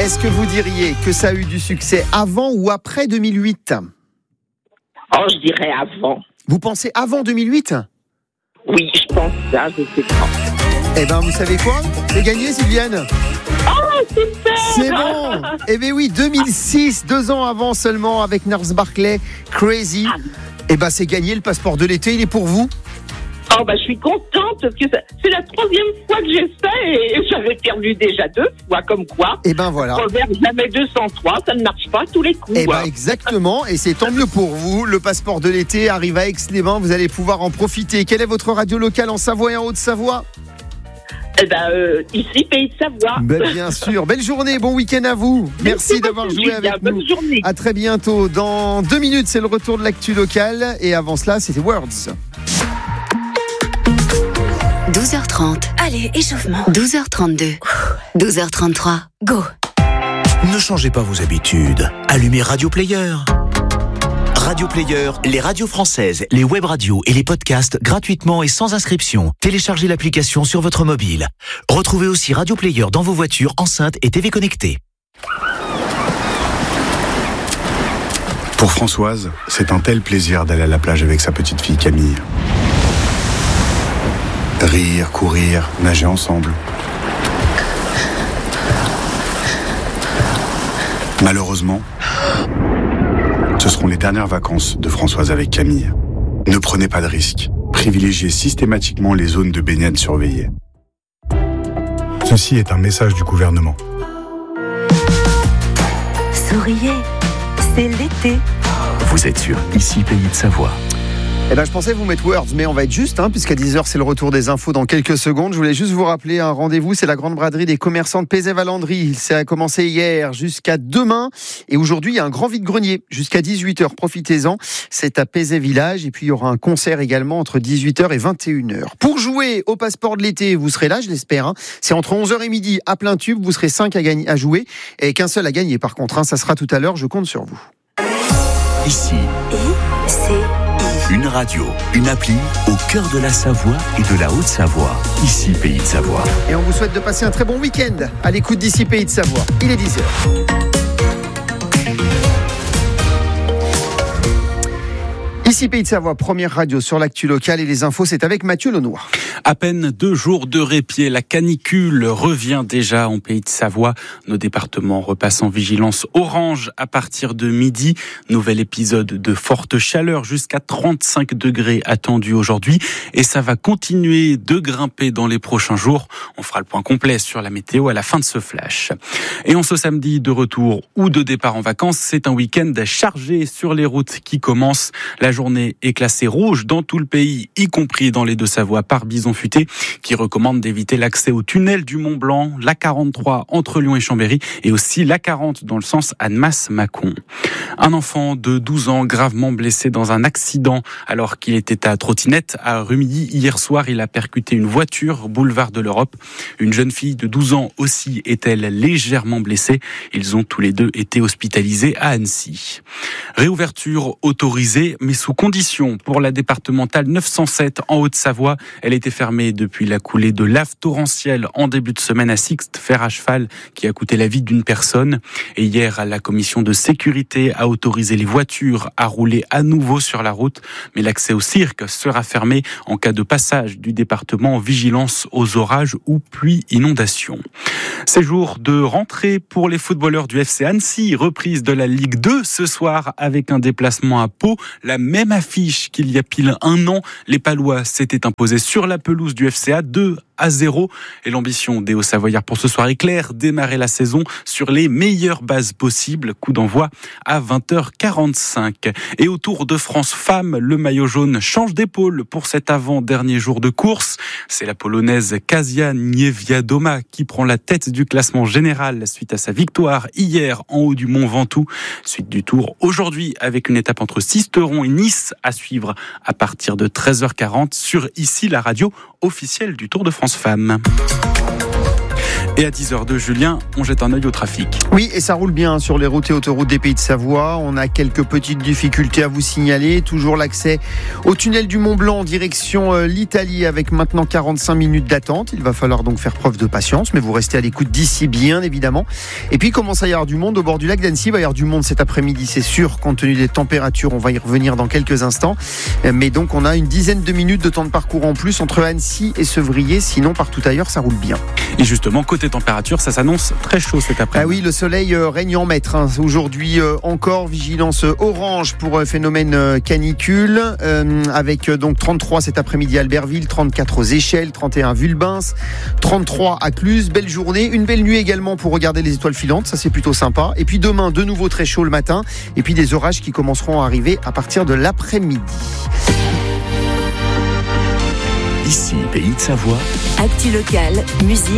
Est-ce que vous diriez que ça a eu du succès avant ou après 2008 ? Oh, je dirais avant. Vous pensez avant 2008 ? Oui, je pense ça, je sais pas. Eh ben, vous savez quoi ? C'est gagné, Sylviane. Oh, super! C'est bon. Eh bien oui, 2006, 2 ans avant seulement, avec Gnarls Barkley, Crazy. Eh ben, c'est gagné, le passeport de l'été, il est pour vous. Oh, je suis contente parce que c'est la 3e fois que j'ai ça et j'avais perdu déjà 2 fois, comme quoi. Eh ben voilà. Proverbe jamais 203, ça ne marche pas à tous les coups. Eh ben exactement, et c'est tant mieux pour vous. Le passeport de l'été arrive à Aix-les-Bains, vous allez pouvoir en profiter. Quelle est votre radio locale en Savoie et en Haute-Savoie ? Eh ben, ici, Pays de Savoie. Bien sûr, belle journée, bon week-end à vous. Merci d'avoir joué avec nous. Bonne journée. À très bientôt. Dans 2 minutes, c'est le retour de l'actu locale. Et avant cela, c'était Words. 12h30. Allez, échauffement. 12h32. 12h33. Go. Ne changez pas vos habitudes. Allumez Radio Player. Radio Player, les radios françaises, les web radios et les podcasts gratuitement et sans inscription. Téléchargez l'application sur votre mobile. Retrouvez aussi Radio Player dans vos voitures, enceintes et TV connectées. Pour Françoise, c'est un tel plaisir d'aller à la plage avec sa petite fille Camille. Rire, courir, nager ensemble. Malheureusement, ce seront les dernières vacances de Françoise avec Camille. Ne prenez pas de risques. Privilégiez systématiquement les zones de baignade surveillées. Ceci est un message du gouvernement. Souriez, c'est l'été. Vous êtes sur Ici Pays de Savoie. Eh ben, je pensais vous mettre Words, mais on va être juste, puisqu'à 10h, c'est le retour des infos dans quelques secondes. Je voulais juste vous rappeler un rendez-vous, c'est la grande braderie des commerçants de Pézet-Valandry. Ça a commencé hier jusqu'à demain. Et aujourd'hui, il y a un grand vide-grenier jusqu'à 18h. Profitez-en. C'est à Pézet-Village. Et puis, il y aura un concert également entre 18h et 21h. Pour jouer au passeport de l'été, vous serez là, je l'espère. C'est entre 11h et midi à plein tube. Vous serez 5 à jouer et qu'un seul à gagner. Par contre, ça sera tout à l'heure. Je compte sur vous. Ici, c'est une radio, une appli au cœur de la Savoie et de la Haute-Savoie. Ici, Pays de Savoie. Et on vous souhaite de passer un très bon week-end à l'écoute d'Ici Pays de Savoie. Il est 10h. Ici Pays de Savoie, première radio sur l'actu locale et les infos, c'est avec Mathieu Lenoir. À peine 2 jours de répit, la canicule revient déjà en Pays de Savoie. Nos départements repassent en vigilance orange à partir de midi. Nouvel épisode de forte chaleur jusqu'à 35 degrés attendu aujourd'hui. Et ça va continuer de grimper dans les prochains jours. On fera le point complet sur la météo à la fin de ce flash. Et en ce samedi de retour ou de départ en vacances, c'est un week-end chargé sur les routes qui commence. La journée est classée rouge dans tout le pays, y compris dans les Deux-Savoie par Bison Futé, qui recommande d'éviter l'accès au tunnel du Mont Blanc, la 43 entre Lyon et Chambéry, et aussi la 40 dans le sens Annemasse-Mâcon. Un enfant de 12 ans gravement blessé dans un accident alors qu'il était à trottinette à Rumilly hier soir. Il a percuté une voiture, boulevard de l'Europe. Une jeune fille de 12 ans aussi est-elle légèrement blessée. Ils ont tous les deux été hospitalisés à Annecy. Réouverture autorisée, mais sous condition pour la départementale 907 en Haute-Savoie. Elle était fermée depuis la coulée de lave torrentielle en début de semaine à Sixte, fer à cheval, qui a coûté la vie d'une personne. Et hier, la commission de sécurité a autorisé les voitures à rouler à nouveau sur la route, mais l'accès au cirque sera fermé en cas de passage du département en vigilance aux orages ou pluies inondations. C'est jour de rentrée pour les footballeurs du FC Annecy, reprise de la Ligue 2 ce soir avec un déplacement à Pau, la même affiche qu'il y a pile 1 an. Les Palois s'étaient imposés sur la pelouse du FCA 2-0 et l'ambition des Hauts-Savoyards pour ce soir est claire, démarrer la saison sur les meilleures bases possibles. Coup d'envoi à 20h45. Et au Tour de France Femmes, le maillot jaune change d'épaule pour cet avant-dernier jour de course. C'est la Polonaise Kasia Niewiadoma qui prend la tête du classement général suite à sa victoire hier en haut du Mont Ventoux. Suite du Tour aujourd'hui avec une étape entre Sisteron et Nice à suivre à partir de 13h40 sur Ici, la radio officielle du Tour de France Femmes. Et à 10h02, Julien, on jette un œil au trafic. Oui, et ça roule bien sur les routes et autoroutes des Pays de Savoie. On a quelques petites difficultés à vous signaler. Toujours l'accès au tunnel du Mont Blanc en direction l'Italie avec maintenant 45 minutes d'attente. Il va falloir donc faire preuve de patience, mais vous restez à l'écoute d'ici bien évidemment. Et puis il commence à y avoir du monde au bord du lac d'Annecy. Il va y avoir du monde cet après-midi, c'est sûr, compte tenu des températures. On va y revenir dans quelques instants. Mais donc on a une dizaine de minutes de temps de parcours en plus entre Annecy et Sevrier. Sinon, partout ailleurs, ça roule bien. Et justement, côté température, ça s'annonce très chaud cet après-midi. Ah oui, le soleil règne en maître. Aujourd'hui encore, vigilance orange pour phénomène canicule, avec donc 33 cet après-midi à Albertville, 34 aux Échelles, 31 à Vulbens, 33 à Cluse. Belle journée, une belle nuit également pour regarder les étoiles filantes, ça c'est plutôt sympa. Et puis demain, de nouveau très chaud le matin, et puis des orages qui commenceront à arriver à partir de l'après-midi. Ici, Pays de Savoie. Actu locale, musique.